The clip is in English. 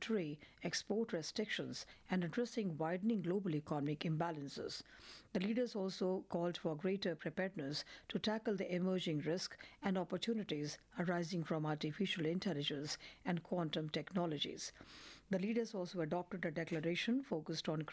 monetary export restrictions and addressing widening global economic imbalances. The leaders also called for greater preparedness to tackle the emerging risks and opportunities arising from artificial intelligence and quantum technologies. The leaders also adopted a declaration focused on